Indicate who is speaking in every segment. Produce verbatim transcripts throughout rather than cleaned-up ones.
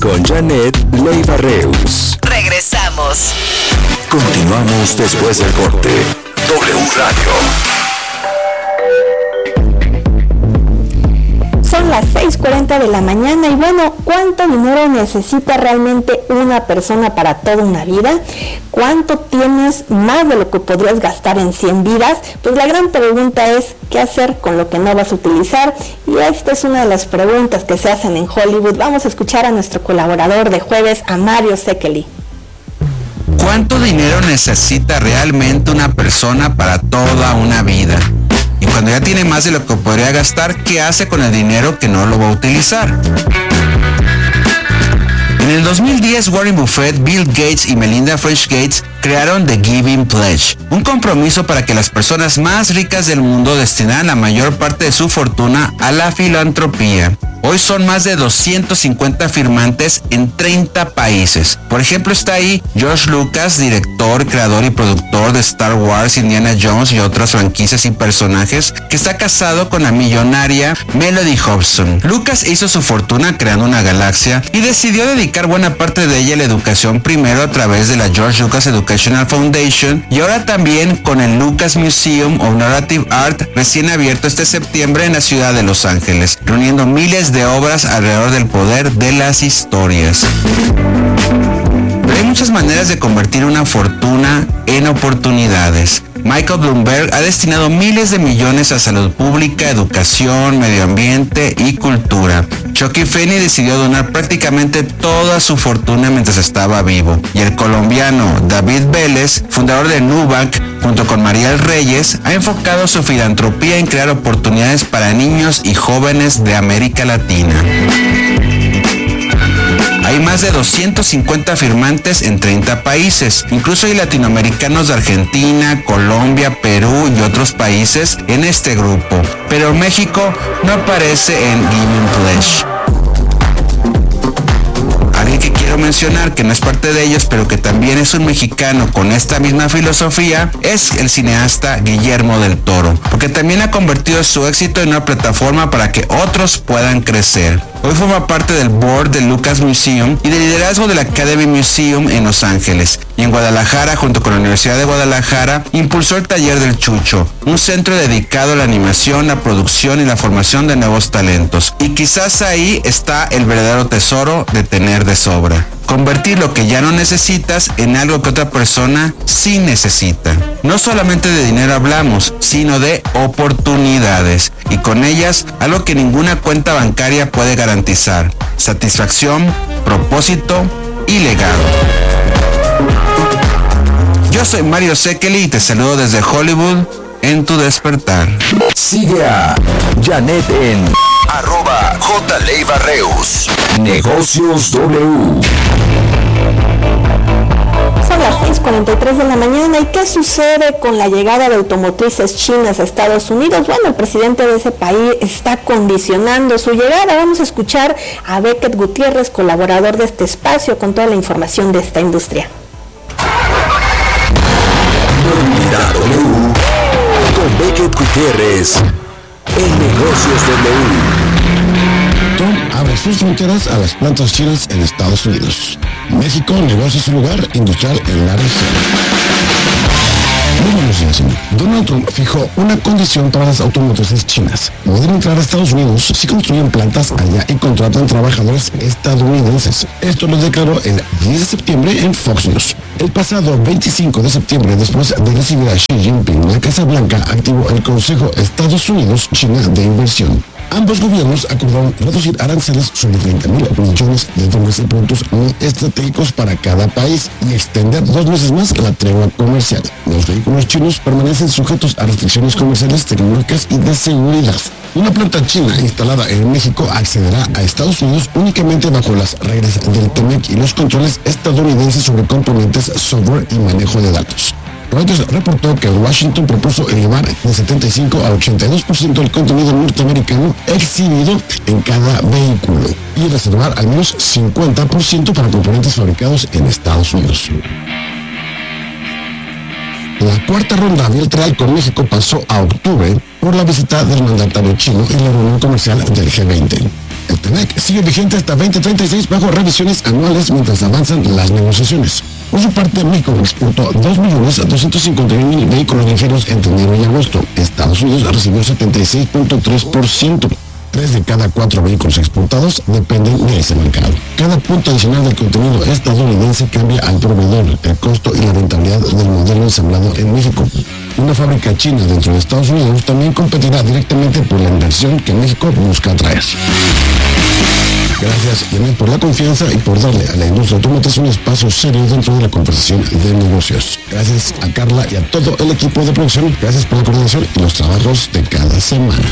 Speaker 1: con Janet Leiva Reus.
Speaker 2: Regresamos.
Speaker 1: Continuamos después del corte. W Radio.
Speaker 3: Son las seis cuarenta de la mañana y bueno, ¿cuánto dinero necesita realmente una persona para toda una vida? ¿Cuánto tienes más de lo que podrías gastar en cien vidas? Pues la gran pregunta es, ¿qué hacer con lo que no vas a utilizar? Y esta es una de las preguntas que se hacen en Hollywood. Vamos a escuchar a nuestro colaborador de jueves, a Mario Sekeli.
Speaker 4: ¿Cuánto dinero necesita realmente una persona para toda una vida? Y cuando ya tiene más de lo que podría gastar, ¿qué hace con el dinero que no lo va a utilizar? En el dos mil diez, Warren Buffett, Bill Gates y Melinda French Gates crearon The Giving Pledge, un compromiso para que las personas más ricas del mundo destinaran la mayor parte de su fortuna a la filantropía. Hoy son más de doscientos cincuenta firmantes en treinta países. Por ejemplo, está ahí George Lucas, director, creador y productor de Star Wars, Indiana Jones y otras franquicias y personajes, que está casado con la millonaria Melody Hobson. Lucas hizo su fortuna creando una galaxia y decidió dedicar buena parte de ella a la educación, primero a través de la George Lucas Educational Foundation y ahora también con el Lucas Museum of Narrative Art, recién abierto este septiembre en la ciudad de Los Ángeles, reuniendo miles de obras alrededor del poder de las historias. Pero hay muchas maneras de convertir una fortuna en oportunidades. Michael Bloomberg ha destinado miles de millones a salud pública, educación, medio ambiente y cultura. Chucky Finney decidió donar prácticamente toda su fortuna mientras estaba vivo. Y el colombiano David Vélez, fundador de Nubank, junto con Mariel Reyes, ha enfocado su filantropía en crear oportunidades para niños y jóvenes de América Latina. Hay más de doscientos cincuenta firmantes en treinta países. Incluso hay latinoamericanos de Argentina, Colombia, Perú y otros países en este grupo. Pero México no aparece en Giving Pledge. Alguien que quiero mencionar, que no es parte de ellos, pero que también es un mexicano con esta misma filosofía, es el cineasta Guillermo del Toro, porque también ha convertido su éxito en una plataforma para que otros puedan crecer. Hoy forma parte del board del Lucas Museum y del liderazgo del Academy Museum en Los Ángeles. Y en Guadalajara, junto con la Universidad de Guadalajara, impulsó el Taller del Chucho, un centro dedicado a la animación, la producción y la formación de nuevos talentos. Y quizás ahí está el verdadero tesoro de tener de sobra. Convertir lo que ya no necesitas en algo que otra persona sí necesita. No solamente de dinero hablamos, sino de oportunidades. Y con ellas, algo que ninguna cuenta bancaria puede garantizar: satisfacción, propósito y legado. Yo soy Mario Sekeli y te saludo desde Hollywood en tu despertar.
Speaker 1: Sigue a Janet en arroba J. Leiva Reus. Negocios W.
Speaker 3: Son las seis cuarenta y tres de la mañana. ¿Y qué sucede con la llegada de automotrices chinas a Estados Unidos? Bueno, el presidente de ese país está condicionando su llegada. Vamos a escuchar a Beckett Gutiérrez, colaborador de este espacio, con toda la información de esta industria.
Speaker 1: W. Con Beckett Gutiérrez en Negocios W.
Speaker 5: Trump abre sus fronteras a las plantas chinas en Estados Unidos. México negocia su lugar industrial en la región. Muy buenos días, señor. Donald Trump fijó una condición para las automotrices chinas. Pueden entrar a Estados Unidos si construyen plantas allá y contratan trabajadores estadounidenses. Esto lo declaró el diez de septiembre en Fox News. El pasado veinticinco de septiembre, después de recibir a Xi Jinping, la Casa Blanca activó el Consejo Estados Unidos-China de Inversión. Ambos gobiernos acordaron reducir aranceles sobre treinta mil millones de dólares en productos muy estratégicos para cada país y extender dos meses más la tregua comercial. Los vehículos chinos permanecen sujetos a restricciones comerciales, tecnológicas y de seguridad. Una planta china instalada en México accederá a Estados Unidos únicamente bajo las reglas del T M E C y los controles estadounidenses sobre componentes, software y manejo de datos. Reuters reportó que Washington propuso elevar de setenta y cinco a ochenta y dos por ciento el contenido norteamericano exhibido en cada vehículo y reservar al menos cincuenta por ciento para componentes fabricados en Estados Unidos. La cuarta ronda bilateral con México pasó a octubre por la visita del mandatario chino y la reunión comercial del G veinte. El TEMEC sigue vigente hasta veinte treinta y seis bajo revisiones anuales mientras avanzan las negociaciones. Por su parte, México exportó dos millones doscientos cincuenta y un mil vehículos ligeros entre enero y agosto. Estados Unidos recibió setenta y seis punto tres por ciento. Tres de cada cuatro vehículos exportados dependen de ese mercado. Cada punto adicional del contenido estadounidense cambia al proveedor, el costo y la rentabilidad del modelo ensamblado en México. Una fábrica china dentro de Estados Unidos también competirá directamente por la inversión que México busca atraer. Gracias, Yenet, por la confianza y por darle a la industria automotriz un espacio serio dentro de la conversación de negocios. Gracias a Carla y a todo el equipo de producción. Gracias por la coordinación y los trabajos de cada semana.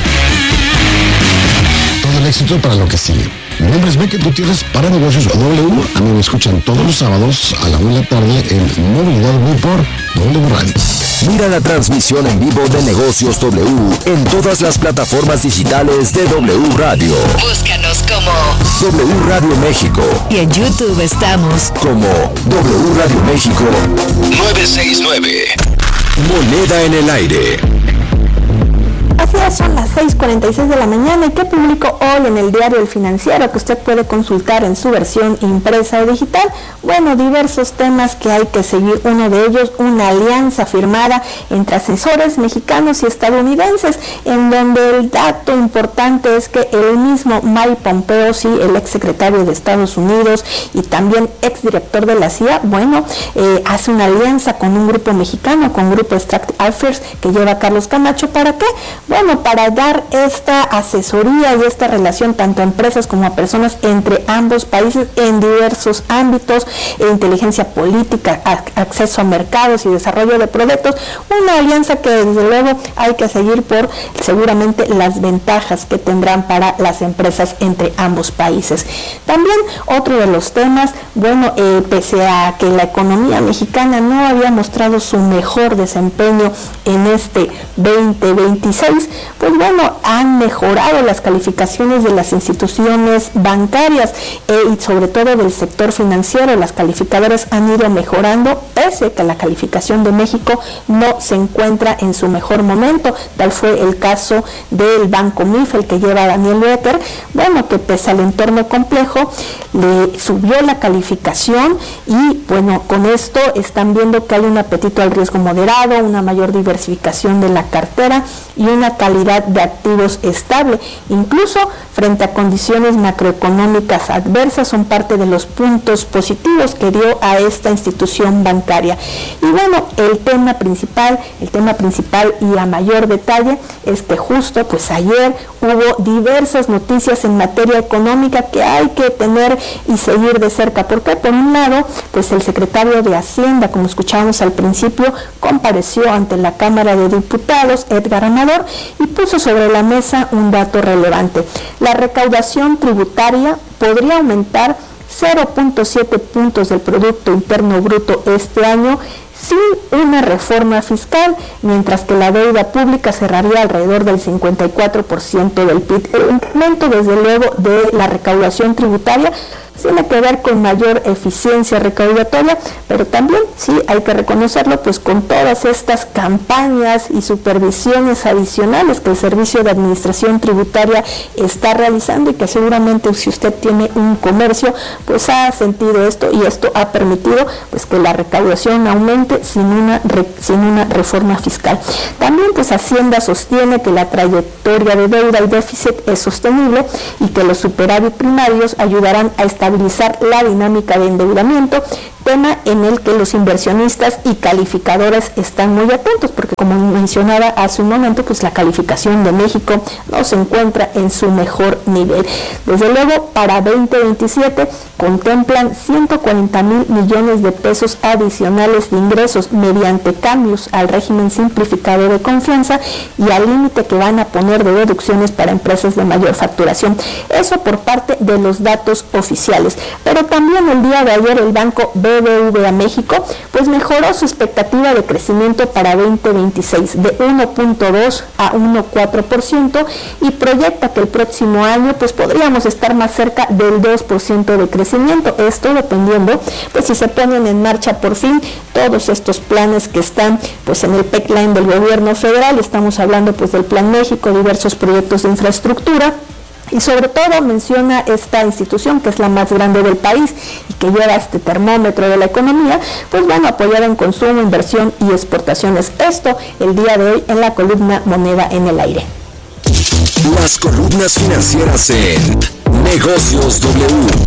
Speaker 5: Todo el éxito para lo que sigue. Mi nombre es Beckett Gutiérrez para Negocios W. A mí me escuchan todos los sábados a la una de la tarde en Movilidad W por W Radio.
Speaker 1: Mira la transmisión en vivo de Negocios W en todas las plataformas digitales de W Radio.
Speaker 2: Búscanos como
Speaker 1: W Radio México.
Speaker 2: Y en YouTube estamos
Speaker 1: como W Radio México nueve seis nueve. Moneda en el aire.
Speaker 3: Así es, son las seis cuarenta y seis de la mañana. ¿Y qué publicó hoy en el diario El Financiero que usted puede consultar en su versión impresa o digital? Bueno, diversos temas que hay que seguir. Uno de ellos, una alianza firmada entre asesores mexicanos y estadounidenses, en donde el dato importante es que el mismo Mike Pompeo, sí, el exsecretario de Estados Unidos y también exdirector de la C I A, bueno, eh, hace una alianza con un grupo mexicano, con Grupo Strategic Affairs, que lleva a Carlos Camacho. ¿Para qué? Bueno, para dar esta asesoría y esta relación tanto a empresas como a personas entre ambos países en diversos ámbitos, inteligencia política, acceso a mercados y desarrollo de proyectos. Una alianza que desde luego hay que seguir por seguramente las ventajas que tendrán para las empresas entre ambos países. También otro de los temas, bueno, eh, pese a que la economía mexicana no había mostrado su mejor desempeño en este veinte veintiséis, pues bueno, han mejorado las calificaciones de las instituciones bancarias eh, y sobre todo del sector financiero. Las calificadoras han ido mejorando, pese a que la calificación de México no se encuentra en su mejor momento. Tal fue el caso del Banco M I F, el que lleva a Daniel Becker, bueno, que pese al entorno complejo, le subió la calificación y bueno, con esto están viendo que hay un apetito al riesgo moderado, una mayor diversificación de la cartera y una calidad de activos estable, incluso frente a condiciones macroeconómicas adversas. Son parte de los puntos positivos que dio a esta institución bancaria. Y bueno, el tema principal, el tema principal y a mayor detalle es que justo pues ayer hubo diversas noticias en materia económica que hay que tener y seguir de cerca, porque por un lado, pues el secretario de Hacienda, como escuchábamos al principio, compareció ante la Cámara de Diputados, Edgar Amador, y puso sobre la mesa un dato relevante. La recaudación tributaria podría aumentar cero punto siete puntos del Producto Interno Bruto este año sin una reforma fiscal, mientras que la deuda pública cerraría alrededor del cincuenta y cuatro por ciento del P I B. El incremento, desde luego, de la recaudación tributaria tiene que ver con mayor eficiencia recaudatoria, pero también, sí, hay que reconocerlo, pues con todas estas campañas y supervisiones adicionales que el Servicio de Administración Tributaria está realizando y que seguramente si usted tiene un comercio, pues ha sentido esto y esto ha permitido pues que la recaudación aumente sin una, re, sin una reforma fiscal. También pues Hacienda sostiene que la trayectoria de deuda y déficit es sostenible y que los superávit primarios ayudarán a estabilizar la dinámica de endeudamiento, tema en el que los inversionistas y calificadores están muy atentos, porque como mencionaba hace un momento, pues la calificación de México no se encuentra en su mejor nivel. Desde luego, para veinte veintisiete contemplan ciento cuarenta mil millones de pesos adicionales de ingresos mediante cambios al régimen simplificado de confianza y al límite que van a poner de deducciones para empresas de mayor facturación. Eso por parte de los datos oficiales. Pero también el día de ayer el banco B B V A México pues mejoró su expectativa de crecimiento para veinte veintiséis de uno punto dos a uno punto cuatro por ciento y proyecta que el próximo año pues podríamos estar más cerca del dos por ciento de crecimiento. Esto dependiendo pues si se ponen en marcha por fin todos estos planes que están pues en el pipeline del gobierno federal. Estamos hablando pues del Plan México, diversos proyectos de infraestructura, Y sobre todo menciona esta institución, que es la más grande del país y que lleva este termómetro de la economía, pues bueno, apoyar en consumo, inversión y exportaciones. Esto el día de hoy en la columna Moneda en el Aire.
Speaker 1: Las columnas financieras en Negocios W.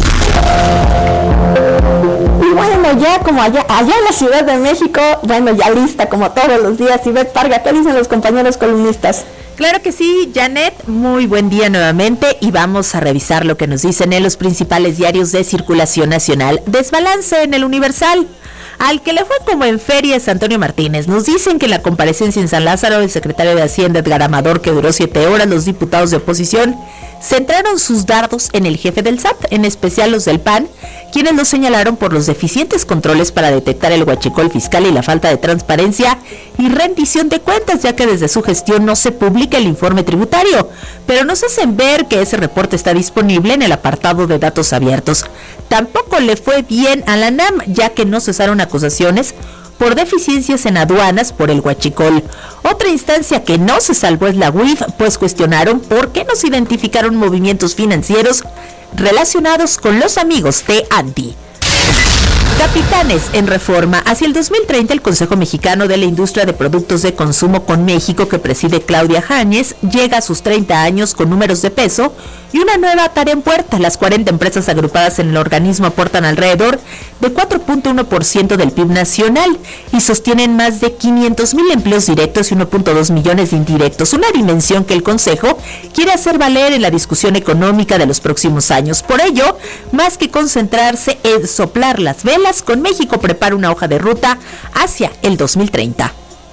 Speaker 3: Y bueno, ya como allá, allá en la Ciudad de México, bueno, ya lista como todos los días. Ivette Parga, ¿qué dicen los compañeros columnistas?
Speaker 2: Claro que sí, Janet, muy buen día nuevamente y vamos a revisar lo que nos dicen en los principales diarios de circulación nacional. Desbalance en el Universal. Al que le fue como en feria es Antonio Martínez. Nos dicen que en la comparecencia en San Lázaro, el secretario de Hacienda, Edgar Amador, que duró siete horas, los diputados de oposición centraron sus dardos en el jefe del S A T, en especial los del P A N, quienes lo señalaron por los deficientes controles para detectar el huachicol fiscal y la falta de transparencia y rendición de cuentas, ya que desde su gestión no se publica el informe tributario, pero nos hacen ver que ese reporte está disponible en el apartado de datos abiertos. Tampoco le fue bien a la N A M, ya que no cesaron acusaciones por deficiencias en aduanas por el huachicol. Otra instancia que no se salvó es la U I F, pues cuestionaron por qué no se identificaron movimientos financieros relacionados con los amigos de Andy. Capitanes en Reforma. Hacia el dos mil treinta, el Consejo Mexicano de la Industria de Productos de Consumo con México, que preside Claudia Jáñez, llega a sus treinta años con números de peso y una nueva tarea en puerta. Las cuarenta empresas agrupadas en el organismo aportan alrededor de cuatro punto uno por ciento del P I B nacional y sostienen más de quinientos mil empleos directos y uno punto dos millones de indirectos, una dimensión que el Consejo quiere hacer valer en la discusión económica de los próximos años. Por ello, más que concentrarse en soplar las velas, con México prepara una hoja de ruta hacia el dos mil treinta.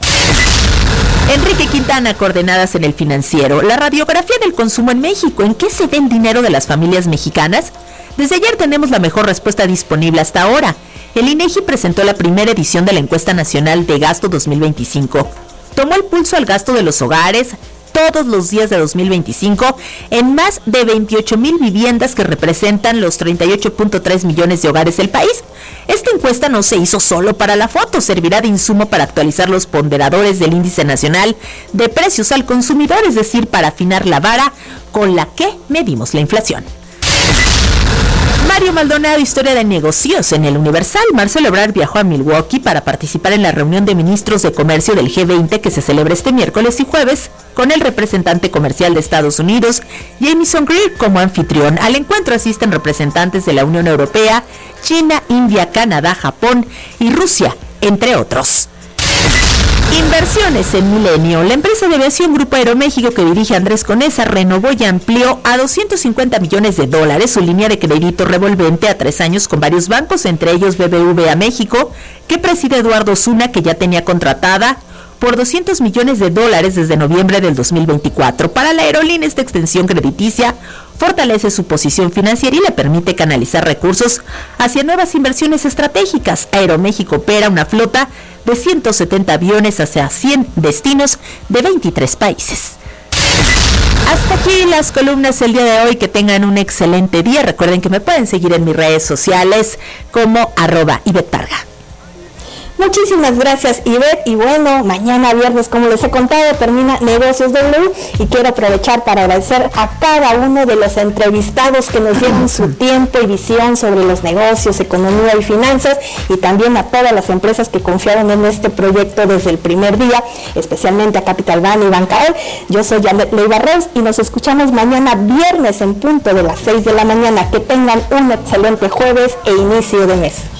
Speaker 2: Enrique Quintana, coordenadas en El Financiero. La radiografía del consumo en México. ¿En qué se ve el dinero de las familias mexicanas? Desde ayer tenemos la mejor respuesta disponible hasta ahora. El INEGI presentó la primera edición de la Encuesta Nacional de Gasto dos mil veinticinco. Tomó el pulso al gasto de los hogares todos los días de dos mil veinticinco en más de veintiocho mil viviendas que representan los treinta y ocho punto tres millones de hogares del país. Esta encuesta no se hizo solo para la foto, servirá de insumo para actualizar los ponderadores del Índice Nacional de Precios al Consumidor, es decir, para afinar la vara con la que medimos la inflación. Mario Maldonado, historia de negocios en el Universal. Marcelo Ebrard viajó a Milwaukee para participar en la reunión de ministros de comercio del G veinte que se celebra este miércoles y jueves con el representante comercial de Estados Unidos, Jamieson Greer, como anfitrión. Al encuentro asisten representantes de la Unión Europea, China, India, Canadá, Japón y Rusia, entre otros. Inversiones en Milenio. La empresa de aviación Grupo Aeroméxico, que dirige Andrés Conesa, renovó y amplió a doscientos cincuenta millones de dólares su línea de crédito revolvente a tres años con varios bancos, entre ellos B B V A México, que preside Eduardo Zuna, que ya tenía contratada por doscientos millones de dólares desde noviembre del dos mil veinticuatro. Para la aerolínea, esta extensión crediticia fortalece su posición financiera y le permite canalizar recursos hacia nuevas inversiones estratégicas. Aeroméxico opera una flota de ciento setenta aviones hacia cien destinos de veintitrés países. Hasta aquí las columnas el día de hoy. Que tengan un excelente día. Recuerden que me pueden seguir en mis redes sociales como arroba Ivette Parga.
Speaker 3: Muchísimas gracias, Ivette. Y bueno, mañana viernes, como les he contado, termina Negocios W y quiero aprovechar para agradecer a cada uno de los entrevistados que nos dieron su tiempo y visión sobre los negocios, economía y finanzas, y también a todas las empresas que confiaron en este proyecto desde el primer día, especialmente a Capital Ban y Bancaer. Yo soy Janet Leiva Reus y nos escuchamos mañana viernes en punto de las seis de la mañana. Que tengan un excelente jueves e inicio de mes.